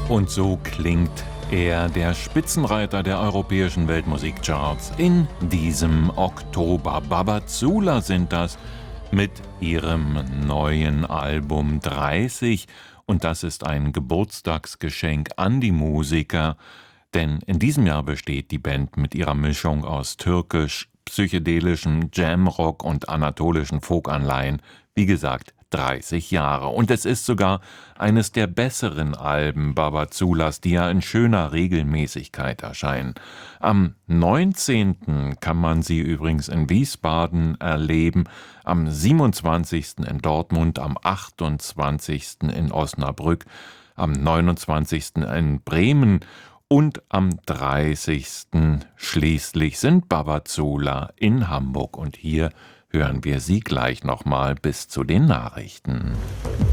Und so klingt er, der Spitzenreiter der europäischen Weltmusikcharts in diesem Oktober. Babazzula sind das mit ihrem neuen Album 30. Und das ist ein Geburtstagsgeschenk an die Musiker, denn in diesem Jahr besteht die Band mit ihrer Mischung aus türkisch, psychedelischem Jamrock und anatolischen Folkanleihen, wie gesagt, 30 Jahre. Und es ist sogar eines der besseren Alben Babazzulas, die ja in schöner Regelmäßigkeit erscheinen. Am 19. kann man sie übrigens in Wiesbaden erleben, am 27. in Dortmund, am 28. in Osnabrück, am 29. in Bremen und am 30. schließlich sind Babazzula in Hamburg. Und hier hören wir sie gleich nochmal bis zu den Nachrichten.